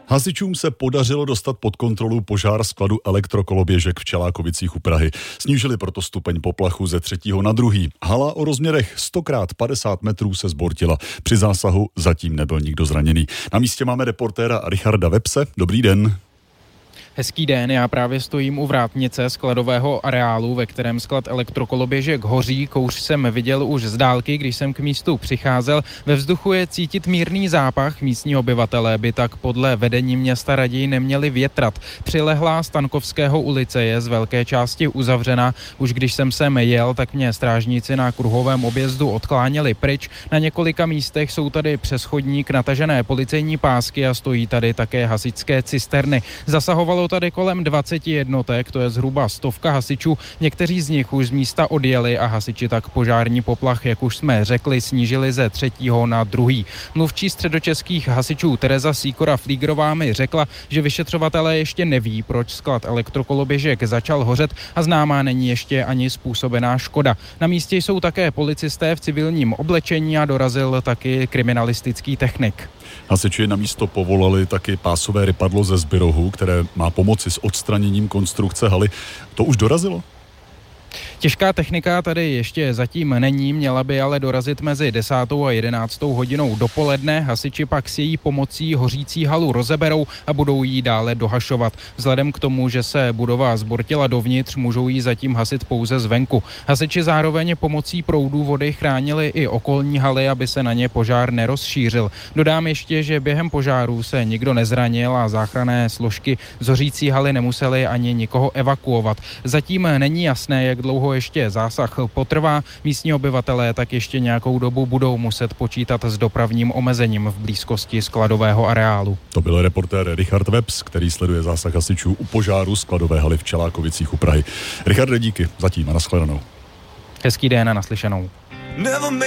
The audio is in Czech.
Hasičům se podařilo dostat pod kontrolu požár skladu elektrokoloběžek v Čelákovicích u Prahy. Snížili proto stupeň poplachu ze 3. na 2. Hala o rozměrech 100x50 metrů se zbortila. Při zásahu zatím nebyl nikdo zraněný. Na místě máme reportéra Richarda Vepse. Dobrý den. Hezký den, já právě stojím u vrátnice skladového areálu, ve kterém sklad elektrokoloběžek hoří. Kouř jsem viděl už z dálky, když jsem k místu přicházel. Ve vzduchu je cítit mírný zápach. Místní obyvatelé by tak podle vedení města raději neměli větrat. Přilehlá Stankovského ulice je z velké části uzavřena. Už když jsem sem jel, tak mě strážníci na kruhovém objezdu odkláněli pryč. Na několika místech jsou tady přes chodník natažené policejní pásky a stojí tady také hasičské cisterny. Zasahovalo tady kolem 20 jednotek, to je zhruba 100 hasičů. Někteří z nich už z místa odjeli a hasiči tak požární poplach, jak už jsme řekli, snížili ze 3. na 2. Mluvčí středočeských hasičů Tereza Sýkora-Flígrová mi řekla, že vyšetřovatelé ještě neví, proč sklad elektrokoloběžek začal hořet a známá není ještě ani způsobená škoda. Na místě jsou také policisté v civilním oblečení a dorazil taky kriminalistický technik. Hasiči na místo povolali taky pásové rypadlo ze Zbyrohu, které má pomoci s odstraněním konstrukce haly. To už dorazilo? Těžká technika tady ještě zatím není, měla by ale dorazit mezi 10. a 11. hodinou dopoledne. Hasiči pak s její pomocí hořící halu rozeberou a budou ji dále dohašovat. Vzhledem k tomu, že se budova zbortila dovnitř, můžou ji zatím hasit pouze zvenku. Hasiči zároveň pomocí proudů vody chránili i okolní haly, aby se na ně požár nerozšířil. Dodám ještě, že během požáru se nikdo nezranil a záchranné složky z hořící haly nemusely ani nikoho evakuovat. Zatím není jasné, jak dlouho ještě zásah potrvá. Místní obyvatelé tak ještě nějakou dobu budou muset počítat s dopravním omezením v blízkosti skladového areálu. To byl reportér Richard Veps, který sleduje zásah hasičů u požáru skladové haly v Čelákovicích u Prahy. Richarde, díky zatím a nashledanou. Hezký den a naslyšenou.